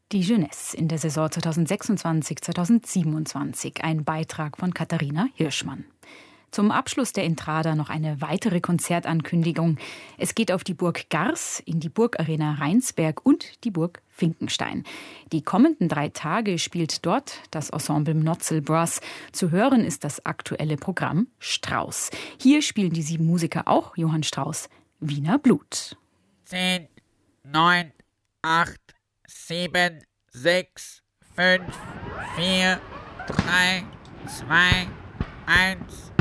Die Jeunesse in der Saison 2026/2027, ein Beitrag von Katharina Hirschmann. Zum Abschluss der Entrada noch eine weitere Konzertankündigung. Es geht auf die Burg Gars, in die Burgarena Rheinsberg und die Burg Finkenstein. Die kommenden 3 Tage spielt dort das Ensemble Mnotzel Brass. Zu hören ist das aktuelle Programm Strauss. Hier spielen die 7 Musiker auch Johann Strauss' Wiener Blut. 10, 9, 8, 7, 6, 5, 4, 3, 2, 1.